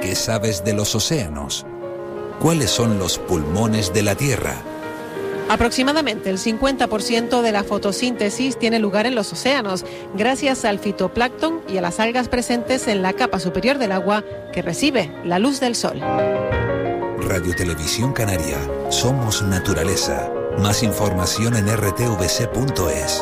¿Qué sabes de los océanos? ¿Cuáles son los pulmones de la Tierra? Aproximadamente el 50% de la fotosíntesis tiene lugar en los océanos, gracias al fitoplancton y a las algas presentes en la capa superior del agua que recibe la luz del sol. Radio Televisión Canaria. Somos naturaleza. Más información en rtvc.es.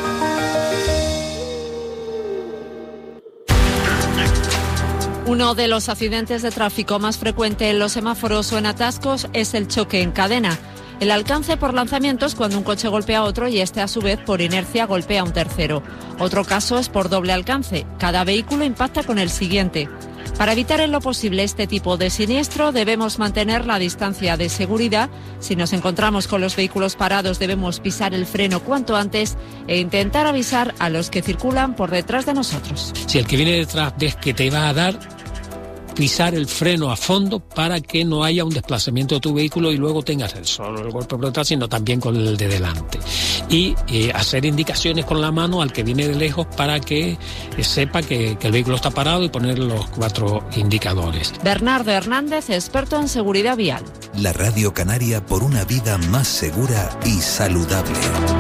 Uno de los accidentes de tráfico más frecuente en los semáforos o en atascos es el choque en cadena. El alcance por lanzamientos cuando un coche golpea a otro y este a su vez por inercia golpea a un tercero. Otro caso es por doble alcance. Cada vehículo impacta con el siguiente. Para evitar en lo posible este tipo de siniestro debemos mantener la distancia de seguridad. Si nos encontramos con los vehículos parados debemos pisar el freno cuanto antes e intentar avisar a los que circulan por detrás de nosotros. Si el que viene detrás ves que te va a dar, pisar el freno a fondo para que no haya un desplazamiento de tu vehículo y luego tengas solo el golpe por detrás, sino también con el de delante. Y hacer indicaciones con la mano al que viene de lejos para que sepa que el vehículo está parado y poner los 4 indicadores. Bernardo Hernández, experto en seguridad vial. La Radio Canaria por una vida más segura y saludable.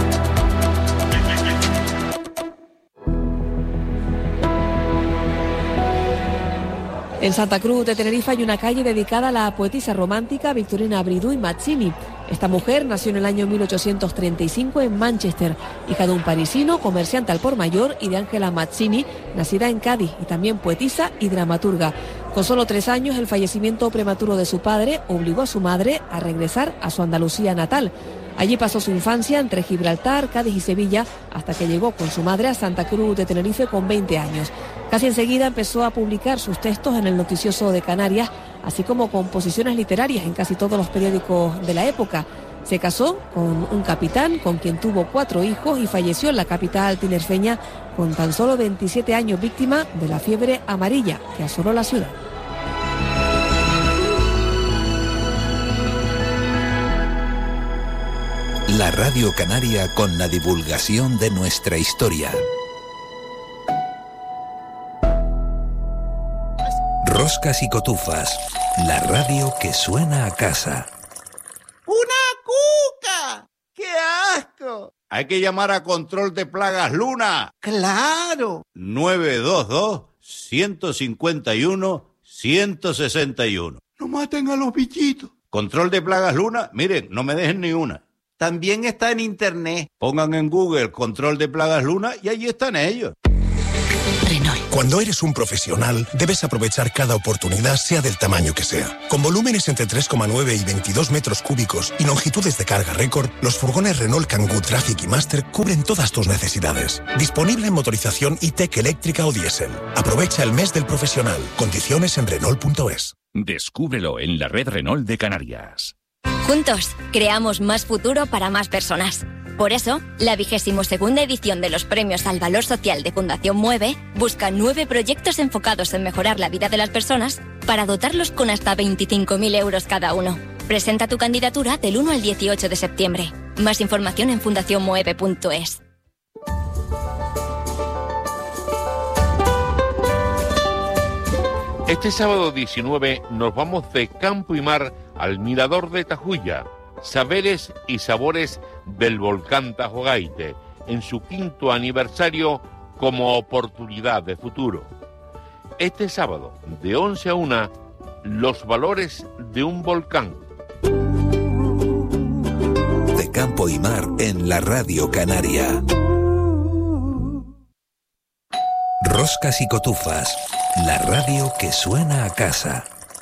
En Santa Cruz de Tenerife hay una calle dedicada a la poetisa romántica Victorina Abril Mazzini. Esta mujer nació en el año 1835 en Manchester, hija de un parisino, comerciante al por mayor, y de Ángela Mazzini, nacida en Cádiz, y también poetisa y dramaturga. Con solo 3 años, el fallecimiento prematuro de su padre obligó a su madre a regresar a su Andalucía natal. Allí pasó su infancia entre Gibraltar, Cádiz y Sevilla, hasta que llegó con su madre a Santa Cruz de Tenerife con 20 años. Casi enseguida empezó a publicar sus textos en el Noticioso de Canarias, así como composiciones literarias en casi todos los periódicos de la época. Se casó con un capitán con quien tuvo 4 hijos y falleció en la capital tinerfeña con tan solo 27 años, víctima de la fiebre amarilla que asoló la ciudad. La Radio Canaria con la divulgación de nuestra historia. Roscas y cotufas, la radio que suena a casa. ¡Una cuca! ¡Qué asco! Hay que llamar a Control de Plagas Luna. ¡Claro! 922-151-161. No maten a los bichitos. Control de Plagas Luna, miren, no me dejen ni una. También está en internet. Pongan en Google Control de Plagas Luna y allí están ellos. Renault. Cuando eres un profesional, debes aprovechar cada oportunidad, sea del tamaño que sea. Con volúmenes entre 3,9 y 22 metros cúbicos y longitudes de carga récord, los furgones Renault Kangoo Traffic y Master cubren todas tus necesidades. Disponible en motorización e-tech eléctrica o diésel. Aprovecha el mes del profesional. Condiciones en Renault.es. Descúbrelo en la red Renault de Canarias. Juntos, creamos más futuro para más personas. Por eso, la 22ª edición de los Premios al Valor Social de Fundación Mueve busca 9 proyectos enfocados en mejorar la vida de las personas para dotarlos con hasta 25.000 euros cada uno. Presenta tu candidatura del 1 al 18 de septiembre. Más información en fundacionmueve.es. Este sábado 19 nos vamos de campo y mar al Mirador de Tajuya, saberes y sabores del volcán Tajogaite, en su 5º aniversario como oportunidad de futuro. Este sábado, de 11 a 1, los valores de un volcán. De campo y mar en la Radio Canaria. Roscas y cotufas, la radio que suena a casa.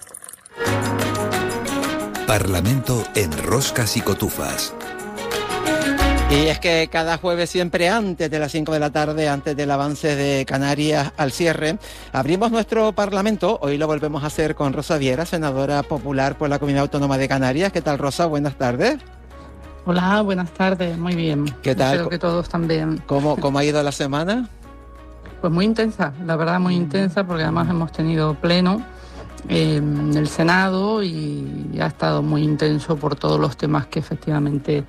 Parlamento en Roscas y Cotufas. Y es que cada jueves, siempre antes de las 5 de la tarde, antes del avance de Canarias al cierre, abrimos nuestro Parlamento. Hoy lo volvemos a hacer con Rosa Viera, senadora popular por la Comunidad Autónoma de Canarias. ¿Qué tal, Rosa? Buenas tardes. Hola, buenas tardes. Muy bien. ¿Qué tal? Espero que todos también. ¿Cómo ha ido la semana? Pues muy intensa, la verdad muy intensa, porque además hemos tenido pleno en el Senado y ha estado muy intenso por todos los temas que efectivamente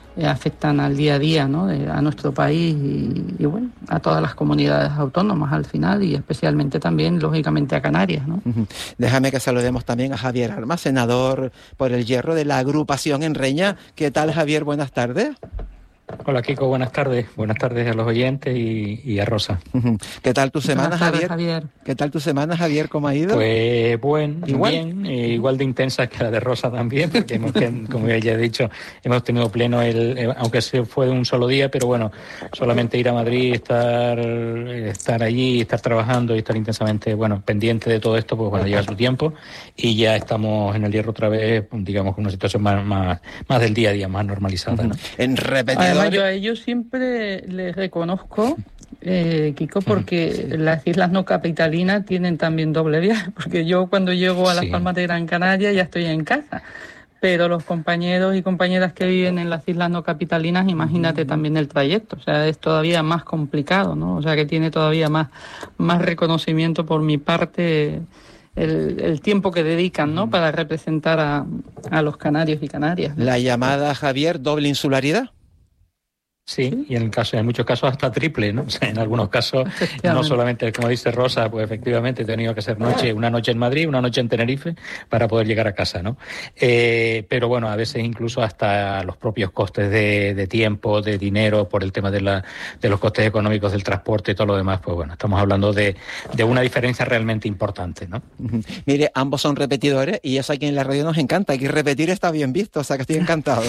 afectan al día a día, ¿no?, a nuestro país y bueno, a todas las comunidades autónomas al final, y especialmente también, lógicamente, a Canarias, ¿no? Déjame que saludemos también a Javier Armas, senador por el Hierro de la agrupación en Reña. ¿Qué tal, Javier? Buenas tardes. Hola, Kiko, buenas tardes. Buenas tardes a los oyentes y a Rosa. ¿Qué tal tu semana, Javier? ¿Qué tal tu semana, Javier? ¿Cómo ha ido? Pues bien, igual de intensa que la de Rosa también, porque como ya he dicho, hemos tenido pleno, aunque se fue de un solo día, pero bueno, solamente ir a Madrid, estar allí, estar trabajando y estar intensamente, bueno, pendiente de todo esto, pues bueno, lleva su tiempo y ya estamos en el Hierro otra vez, digamos, con una situación más del día a día, más normalizada, ¿no? En repetido. Además, yo a ellos siempre les reconozco, Kiko, porque las islas no capitalinas tienen también doble viaje, porque yo cuando llego a Las Palmas de Gran Canaria ya estoy en casa, pero los compañeros y compañeras que viven en las islas no capitalinas, imagínate también el trayecto, o sea, es todavía más complicado, ¿no? O sea, que tiene todavía más reconocimiento por mi parte el tiempo que dedican, ¿no?, para representar a los canarios y canarias, ¿no? La llamada, Javier, doble insularidad. Sí, y en muchos casos hasta triple, ¿no? O sea, en algunos casos, no solamente, como dice Rosa, pues efectivamente he tenido que hacer una noche en Madrid, una noche en Tenerife, para poder llegar a casa, ¿no? Pero bueno, a veces incluso hasta los propios costes de tiempo, de dinero, por el tema de los costes económicos del transporte y todo lo demás, pues bueno, estamos hablando de una diferencia realmente importante, ¿no? Mire, ambos son repetidores y eso aquí en la radio nos encanta, aquí repetir está bien visto, o sea que estoy encantado.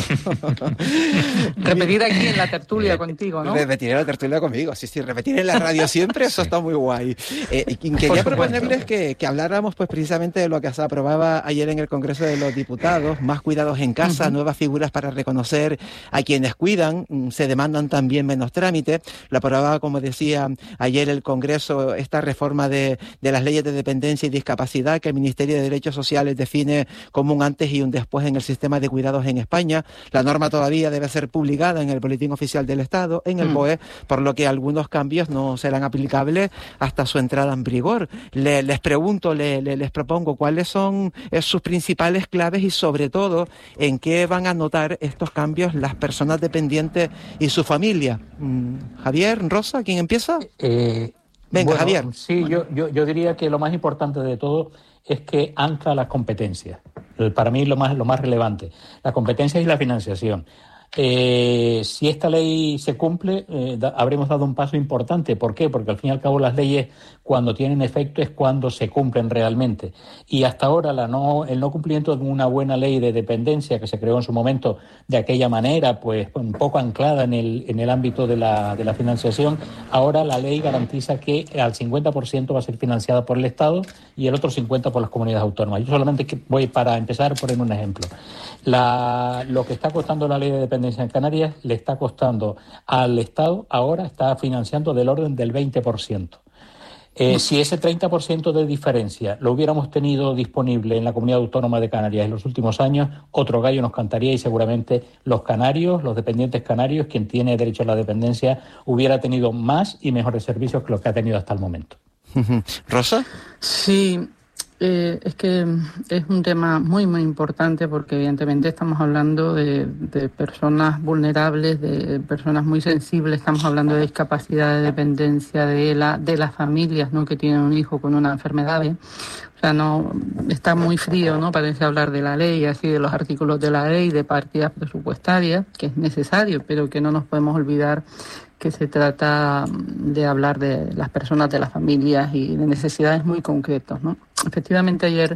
Repetir aquí en la tertulia contigo, ¿no? Repetir en la tertulia conmigo, sí, repetir en la radio siempre, eso está muy guay. Quería proponerles que habláramos pues precisamente de lo que se aprobaba ayer en el Congreso de los Diputados, más cuidados en casa, nuevas figuras para reconocer a quienes cuidan, se demandan también menos trámites. Lo aprobaba, como decía ayer el Congreso, esta reforma de las leyes de dependencia y discapacidad que el Ministerio de Derechos Sociales define como un antes y un después en el sistema de cuidados en España. La norma todavía debe ser publicada en el Boletín Oficial del Estado, en el BOE, por lo que algunos cambios no serán aplicables hasta su entrada en vigor. Les pregunto, les propongo cuáles son sus principales claves y sobre todo en qué van a notar estos cambios las personas dependientes y su familia. Javier, Rosa, ¿quién empieza? Venga, bueno, Javier. Sí, yo diría que lo más importante de todo es que ancla las competencias. Para mí lo más relevante, las competencias y la financiación. Si esta ley se cumple, habremos dado un paso importante. ¿Por qué? Porque al fin y al cabo las leyes, cuando tienen efecto, es cuando se cumplen realmente. Y hasta ahora el no cumplimiento de una buena ley de dependencia que se creó en su momento de aquella manera, pues un poco anclada en el ámbito de la financiación, ahora la ley garantiza que al 50% va a ser financiada por el Estado y el otro 50% por las comunidades autónomas. Yo solamente voy, para empezar, a poner un ejemplo. Lo que está costando la ley de dependencia en Canarias le está costando al Estado, ahora está financiando del orden del 20%. Si ese 30% de diferencia lo hubiéramos tenido disponible en la Comunidad Autónoma de Canarias en los últimos años, otro gallo nos cantaría y seguramente los canarios, los dependientes canarios, quien tiene derecho a la dependencia, hubiera tenido más y mejores servicios que los que ha tenido hasta el momento. ¿Rosa? Sí. Es que es un tema muy importante porque evidentemente estamos hablando de personas vulnerables, de personas muy sensibles, estamos hablando de discapacidad, de dependencia, de las familias, ¿no?, que tienen un hijo con una enfermedad. O sea, no está muy frío, ¿no?, parece hablar de la ley, así de los artículos de la ley, de partidas presupuestarias, que es necesario, pero que no nos podemos olvidar que se trata de hablar de las personas, de las familias y de necesidades muy concretas, ¿no? Efectivamente, ayer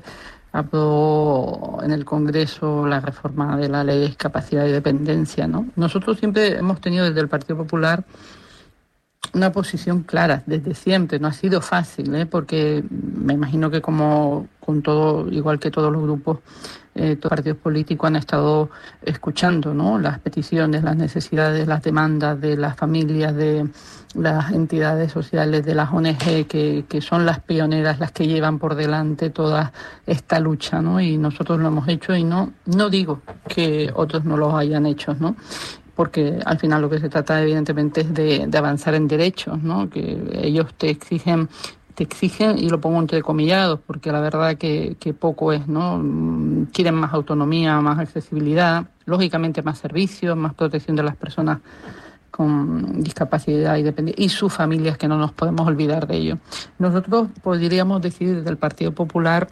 aprobó en el Congreso la reforma de la Ley de Discapacidad y Dependencia, ¿no? Nosotros siempre hemos tenido desde el Partido Popular una posición clara, desde siempre. No ha sido fácil, porque me imagino que como con todo, igual que todos los grupos, todos los partidos políticos han estado escuchando, ¿no?, las peticiones, las necesidades, las demandas de las familias, de las entidades sociales, de las ONG, que son las pioneras, las que llevan por delante toda esta lucha, ¿no? Y nosotros lo hemos hecho y no digo que otros no lo hayan hecho, ¿no?, porque al final lo que se trata evidentemente es de avanzar en derechos, ¿no?, que ellos te exigen, y lo pongo entre comillados, porque la verdad que poco es, ¿no? Quieren más autonomía, más accesibilidad, lógicamente más servicios, más protección de las personas con discapacidad y sus familias, que no nos podemos olvidar de ello. Nosotros podríamos decir desde el Partido Popular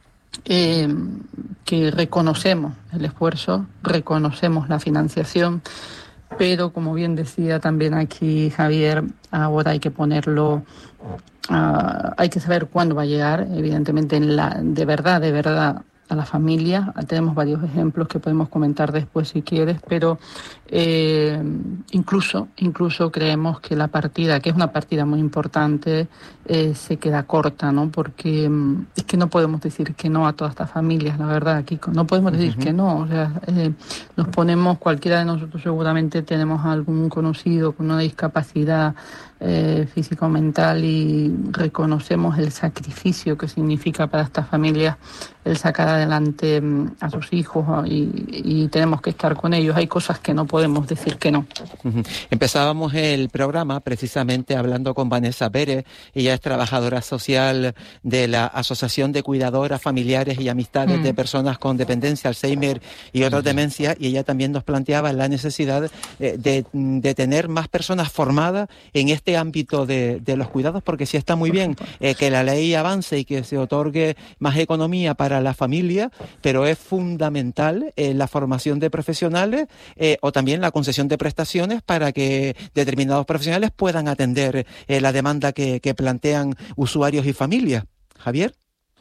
que reconocemos el esfuerzo, reconocemos la financiación, pero como bien decía también aquí Javier, ahora hay que ponerlo, hay que saber cuándo va a llegar, evidentemente de verdad a la familia. Tenemos varios ejemplos que podemos comentar después si quieres, pero incluso creemos que la partida, que es una partida muy importante, se queda corta, ¿no? Porque es que no podemos decir que no a todas estas familias, la verdad, Kiko, no podemos decir que no, o sea, nos ponemos, cualquiera de nosotros seguramente tenemos algún conocido con una discapacidad física o mental, y reconocemos el sacrificio que significa para estas familias el sacar adelante a sus hijos, y tenemos que estar con ellos. Hay cosas que no podemos decir que no. Empezábamos el programa precisamente hablando con Vanessa Pérez. Ella es trabajadora social de la Asociación de Cuidadoras Familiares y Amistades de Personas con Dependencia, Alzheimer y otras demencias, y ella también nos planteaba la necesidad de tener más personas formadas en este ámbito de los cuidados, porque sí está muy bien que la ley avance y que se otorgue más economía para la familia, pero es fundamental la formación de profesionales o también la concesión de prestaciones para que determinados profesionales puedan atender la demanda que plantean usuarios y familias. Javier.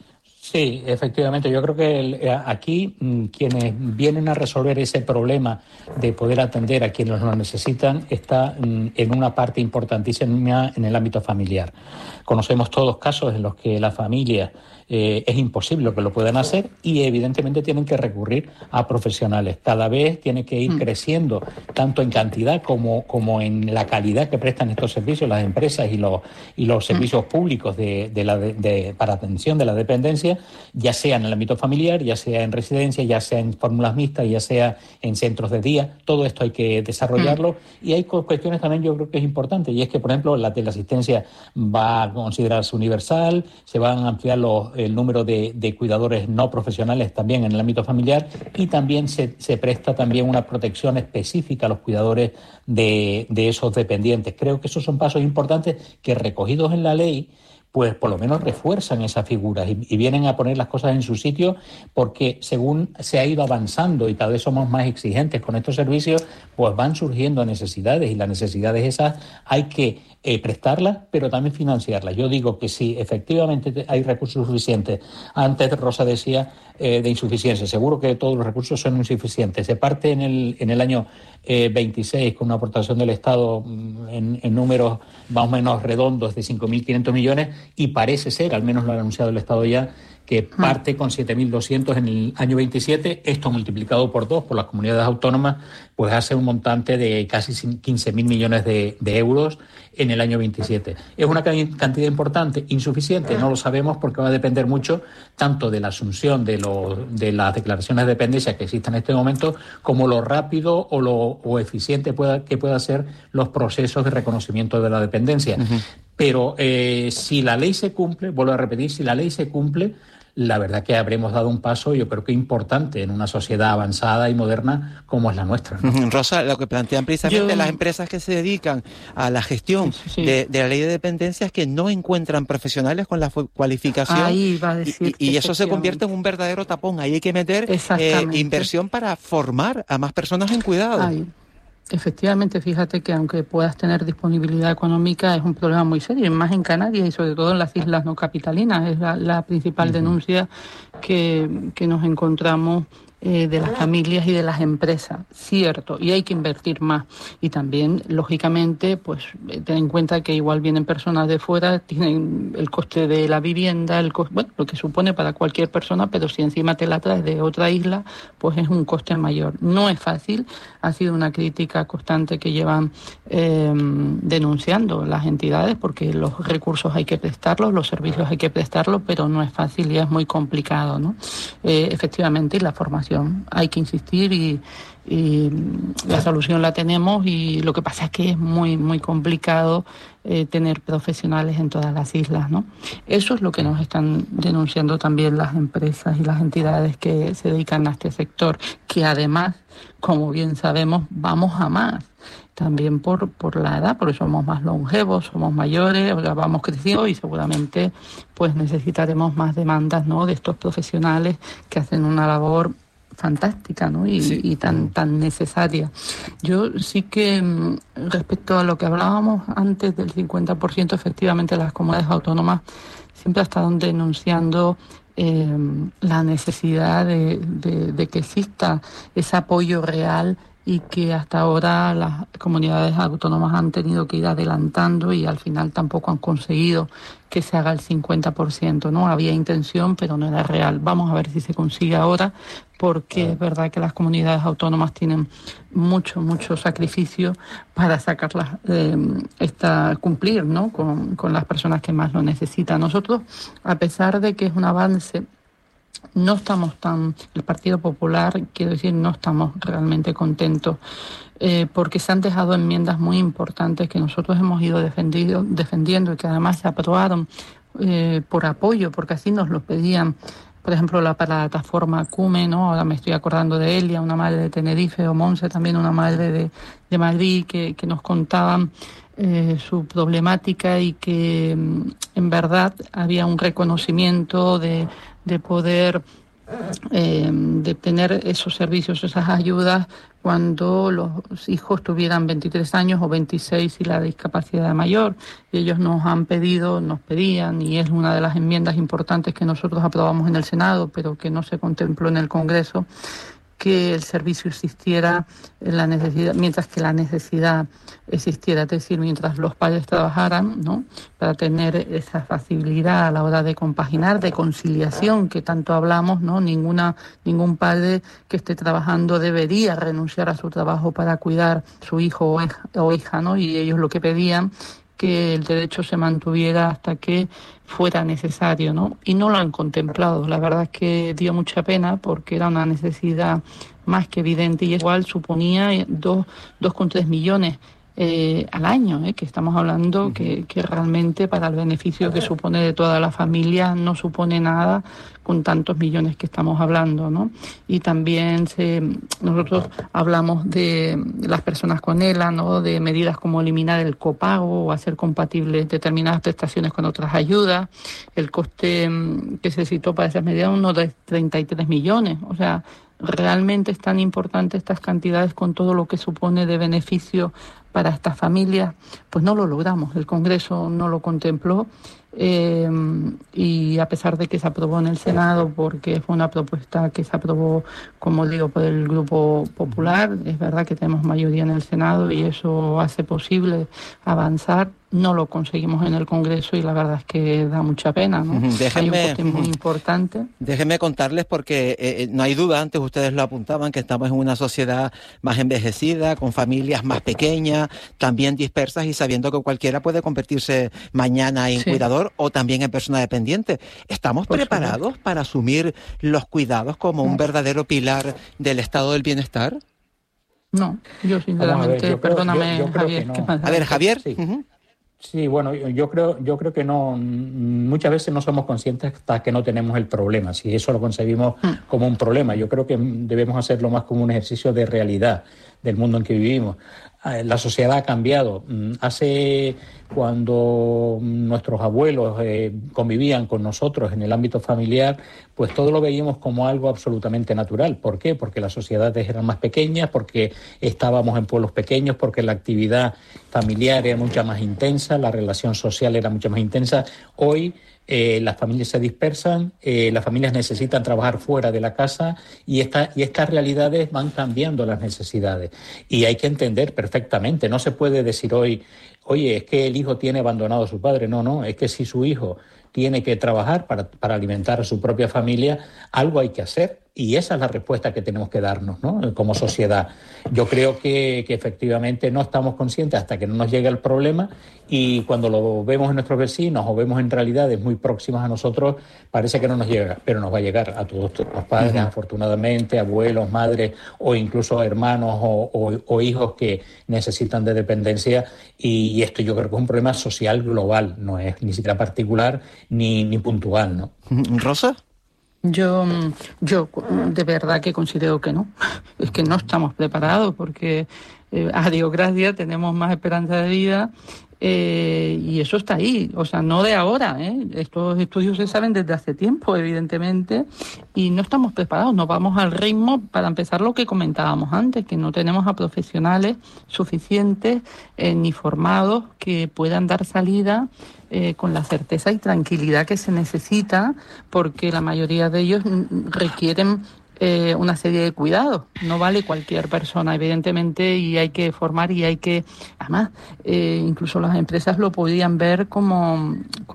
Sí, efectivamente. Yo creo que aquí quienes vienen a resolver ese problema de poder atender a quienes lo necesitan está en una parte importantísima en el ámbito familiar. Conocemos todos casos en los que la familia es imposible que lo puedan hacer, y evidentemente tienen que recurrir a profesionales. Cada vez tiene que ir creciendo, tanto en cantidad como en la calidad que prestan estos servicios las empresas y los servicios públicos para atención de la dependencia, ya sea en el ámbito familiar, ya sea en residencia, ya sea en fórmulas mixtas, ya sea en centros de día. Todo esto hay que desarrollarlo, y hay cuestiones también yo creo que es importante, y es que, por ejemplo, la teleasistencia va a considerarse universal, se van a ampliar el número de cuidadores no profesionales también en el ámbito familiar, y también se presta también una protección específica a los cuidadores de esos dependientes. Creo que esos son pasos importantes que, recogidos en la ley, pues por lo menos refuerzan esas figuras y vienen a poner las cosas en su sitio, porque según se ha ido avanzando y cada vez somos más exigentes con estos servicios, pues van surgiendo necesidades, y las necesidades esas hay que prestarlas, pero también financiarlas. Yo digo que si efectivamente hay recursos suficientes, antes Rosa decía de insuficiencia, seguro que todos los recursos son insuficientes. Se parte en el año 26 con una aportación del Estado en números más o menos redondos de 5.500 millones, y parece ser, al menos lo ha anunciado el Estado ya, que parte con 7.200 en el año 27, esto multiplicado por 2 por las comunidades autónomas, pues hace un montante de casi 15.000 millones de euros en el año 27. Es una cantidad importante, insuficiente, no lo sabemos, porque va a depender mucho tanto de la asunción de las declaraciones de dependencia que existen en este momento, como lo rápido o lo eficiente que puedan ser los procesos de reconocimiento de la dependencia. Pero si la ley se cumple, vuelvo a repetir, si la ley se cumple, la verdad que habremos dado un paso, yo creo que importante, en una sociedad avanzada y moderna como es la nuestra, ¿no? Rosa, lo que plantean precisamente las empresas que se dedican a la gestión de la ley de dependencia es que no encuentran profesionales con la cualificación. Ahí va a decir y eso se convierte en un verdadero tapón. Ahí hay que meter inversión para formar a más personas en cuidado. Ahí. Efectivamente, fíjate que aunque puedas tener disponibilidad económica, es un problema muy serio, y más en Canarias y sobre todo en las islas no capitalinas. Es la principal denuncia que nos encontramos de las familias y de las empresas, cierto, y hay que invertir más. Y también, lógicamente, pues ten en cuenta que igual vienen personas de fuera, tienen el coste de la vivienda, lo que supone para cualquier persona, pero si encima te la traes de otra isla, pues es un coste mayor. No es fácil, ha sido una crítica constante que llevan denunciando las entidades, porque los recursos hay que prestarlos, los servicios hay que prestarlos, pero no es fácil y es muy complicado, ¿no? Efectivamente, y la formación hay que insistir la solución la tenemos, y lo que pasa es que es muy, muy complicado tener profesionales en todas las islas, ¿no? Eso es lo que nos están denunciando también las empresas y las entidades que se dedican a este sector, que además, como bien sabemos, vamos a más. También por la edad, porque somos más longevos, somos mayores, o sea, vamos creciendo y seguramente pues necesitaremos más demandas, ¿no?, de estos profesionales que hacen una labor fantástica, ¿no?, y tan necesaria. Yo sí que, respecto a lo que hablábamos antes del 50%, efectivamente las comunidades autónomas siempre están denunciando la necesidad de que exista ese apoyo real, y que hasta ahora las comunidades autónomas han tenido que ir adelantando y al final tampoco han conseguido que se haga el 50%, ¿no? Había intención, pero no era real. Vamos a ver si se consigue ahora, porque es verdad que las comunidades autónomas tienen mucho sacrificio para sacarlas, cumplir, ¿no?, con las personas que más lo necesitan. Nosotros, a pesar de que es un avance, no estamos el Partido Popular, quiero decir, no estamos realmente contentos, porque se han dejado enmiendas muy importantes que nosotros hemos ido defendiendo y que además se aprobaron por apoyo, porque así nos lo pedían. Por ejemplo, la plataforma CUME, ¿no? Ahora me estoy acordando de Elia, una madre de Tenerife, o Monse, también una madre de Madrid, que nos contaban su problemática, y que en verdad había un reconocimiento de poder de tener esos servicios, esas ayudas, cuando los hijos tuvieran 23 años o 26 y la discapacidad mayor. Y ellos nos pedían, y es una de las enmiendas importantes que nosotros aprobamos en el Senado, pero que no se contempló en el Congreso, que el servicio existiera en la necesidad, mientras que la necesidad existiera, es decir, mientras los padres trabajaran, ¿no?, para tener esa facilidad a la hora de compaginar, de conciliación, que tanto hablamos, ¿no? Ningún padre que esté trabajando debería renunciar a su trabajo para cuidar su hijo o hija, ¿no? Y ellos lo que pedían, que el derecho se mantuviera hasta que fuera necesario, ¿no? Y no lo han contemplado. La verdad es que dio mucha pena, porque era una necesidad más que evidente, y igual suponía 2,3 millones al año, que estamos hablando que realmente para el beneficio que supone de toda la familia no supone nada con tantos millones que estamos hablando, ¿no? Y también nosotros hablamos de las personas con ELA, ¿no?, de medidas como eliminar el copago o hacer compatibles determinadas prestaciones con otras ayudas. El coste que se citó para esas medidas uno de 33 millones, o sea, realmente es tan importante estas cantidades con todo lo que supone de beneficio para estas familias. Pues no lo logramos, el Congreso no lo contempló, y a pesar de que se aprobó en el Senado, porque fue una propuesta que se aprobó, como digo, por el Grupo Popular, es verdad que tenemos mayoría en el Senado y eso hace posible avanzar. No lo conseguimos en el Congreso y la verdad es que da mucha pena, ¿no? Hay un coste muy importante. Déjenme contarles, porque no hay duda, antes ustedes lo apuntaban, que estamos en una sociedad más envejecida, con familias más pequeñas, también dispersas, y sabiendo que cualquiera puede convertirse mañana en cuidador o también en persona dependiente. ¿Estamos preparados para asumir los cuidados como un verdadero pilar del estado del bienestar? No, yo sinceramente, perdóname, Javier. A ver, Javier. Sí. Sí, bueno, yo creo que no, muchas veces no somos conscientes hasta que no tenemos el problema. Si eso lo concebimos como un problema, yo creo que debemos hacerlo más como un ejercicio de realidad del mundo en que vivimos. La sociedad ha cambiado. Cuando nuestros abuelos convivían con nosotros en el ámbito familiar, pues todo lo veíamos como algo absolutamente natural. ¿Por qué? Porque las sociedades eran más pequeñas, porque estábamos en pueblos pequeños, porque la actividad familiar era mucho más intensa, la relación social era mucho más intensa. Hoy las familias se dispersan, las familias necesitan trabajar fuera de la casa, y estas realidades van cambiando las necesidades. Y hay que entender perfectamente, no se puede decir hoy, oye, es que el hijo tiene abandonado a su padre. No, es que si su hijo tiene que trabajar para alimentar a su propia familia, algo hay que hacer. Y esa es la respuesta que tenemos que darnos, ¿no? Como sociedad. Yo creo que efectivamente no estamos conscientes hasta que no nos llegue el problema, y cuando lo vemos en nuestros vecinos o vemos en realidades muy próximas a nosotros, parece que no nos llega, pero nos va a llegar a todos los padres, afortunadamente, abuelos, madres o incluso hermanos o hijos que necesitan de dependencia, y esto yo creo que es un problema social global, no es ni siquiera particular ni puntual, ¿no? ¿Rosa? Yo de verdad que considero que no. Es que no estamos preparados porque, a Dios gracias, tenemos más esperanza de vida. Y eso está ahí, o sea, no de ahora, estos estudios se saben desde hace tiempo, evidentemente, y no estamos preparados, no vamos al ritmo. Para empezar, lo que comentábamos antes, que no tenemos a profesionales suficientes ni formados que puedan dar salida con la certeza y tranquilidad que se necesita, porque la mayoría de ellos requieren una serie de cuidados. No vale cualquier persona, evidentemente, y hay que formar y hay que... Además, incluso las empresas lo podían ver como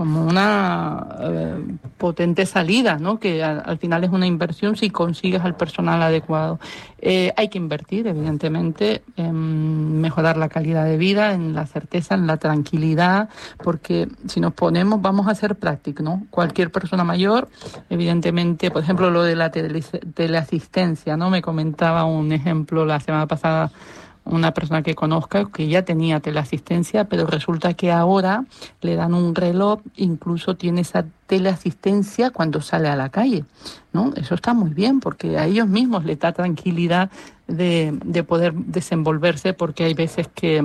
una potente salida, ¿no? Que al final es una inversión si consigues al personal adecuado. Hay que invertir, evidentemente, en mejorar la calidad de vida, en la certeza, en la tranquilidad, porque si nos ponemos, vamos a ser prácticos, ¿no? Cualquier persona mayor, evidentemente, por ejemplo, lo de la teleasistencia, ¿no? Me comentaba un ejemplo la semana pasada una persona que conozca que ya tenía teleasistencia, pero resulta que ahora le dan un reloj, incluso tiene esa teleasistencia cuando sale a la calle, ¿no? Eso está muy bien porque a ellos mismos les da tranquilidad de poder desenvolverse, porque hay veces que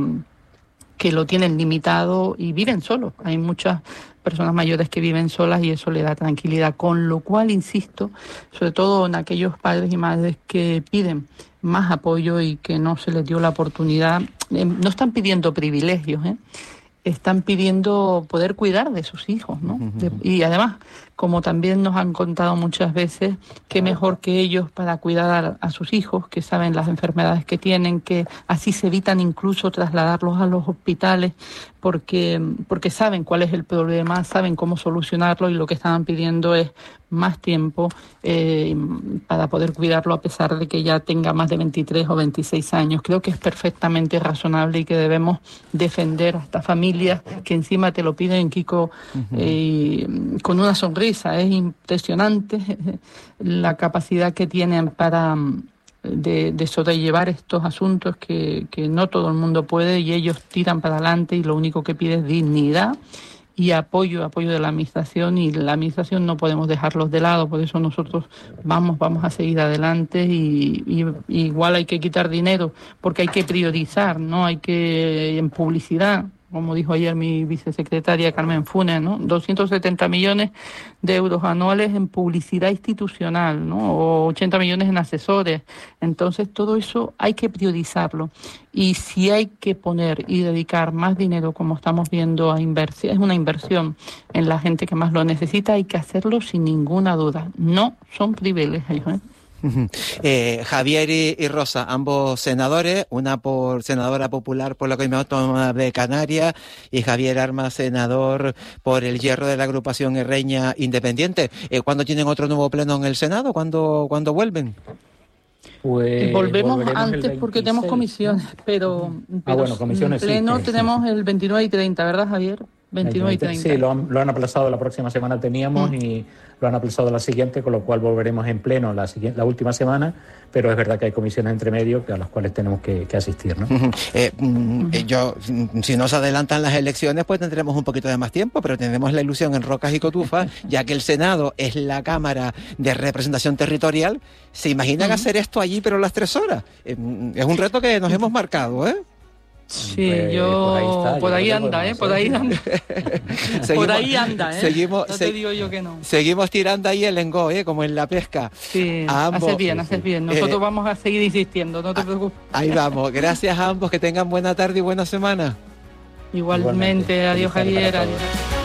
lo tienen limitado y viven solos. Hay muchas personas mayores que viven solas y eso le da tranquilidad, con lo cual, insisto, sobre todo en aquellos padres y madres que piden más apoyo y que no se les dio la oportunidad. No están pidiendo privilegios, están pidiendo poder cuidar de sus hijos, ¿no? Y además, como también nos han contado muchas veces, qué mejor que ellos para cuidar a sus hijos, que saben las enfermedades que tienen, que así se evitan incluso trasladarlos a los hospitales, porque saben cuál es el problema, saben cómo solucionarlo, y lo que estaban pidiendo es más tiempo para poder cuidarlo, a pesar de que ya tenga más de 23 o 26 años. Creo que es perfectamente razonable y que debemos defender a estas familias que encima te lo piden, Kiko, con una sonrisa. Es impresionante la capacidad que tienen para de sobrellevar estos asuntos que no todo el mundo puede, y ellos tiran para adelante, y lo único que pide es dignidad y apoyo de la administración, y la administración no podemos dejarlos de lado. Por eso nosotros vamos a seguir adelante, y igual hay que quitar dinero porque hay que priorizar, ¿no? Hay que, en publicidad, como dijo ayer mi vicesecretaria Carmen Funes, ¿no? 270 millones de euros anuales en publicidad institucional, ¿no? O 80 millones en asesores. Entonces, todo eso hay que priorizarlo. Y si hay que poner y dedicar más dinero, como estamos viendo, a inversión, es una inversión en la gente que más lo necesita, hay que hacerlo sin ninguna duda. No son privilegios, Javier y Rosa, ambos senadores, una por senadora popular por la Comunidad Autónoma de Canarias, y Javier Armas, senador por el Hierro de la agrupación herreña independiente. ¿Cuándo tienen otro nuevo pleno en el Senado? ¿Cuándo vuelven? Pues volvemos antes porque tenemos comisiones, pero comisiones pleno sí, tenemos el 29 y 30, ¿verdad, Javier? 29 y 30. Sí, lo han aplazado, la próxima semana teníamos y lo han aplazado a la siguiente, con lo cual volveremos en pleno la última semana, pero es verdad que hay comisiones entre medio a las cuales tenemos que asistir, ¿no? Si no se adelantan las elecciones, pues tendremos un poquito de más tiempo, pero tendremos la ilusión en Rocas y Cotufas, ya que el Senado es la Cámara de Representación Territorial. ¿Se imaginan hacer esto allí, pero las 3 horas? Es un reto que nos hemos marcado, Sí, por ahí anda. Por ahí anda, Seguimos, no te digo yo que no. Seguimos tirando ahí el engo, como en la pesca. Sí, haces bien. Nosotros vamos a seguir insistiendo, no te preocupes. Ahí vamos. Gracias a ambos, que tengan buena tarde y buena semana. Igualmente. Adiós, Javier. Adiós.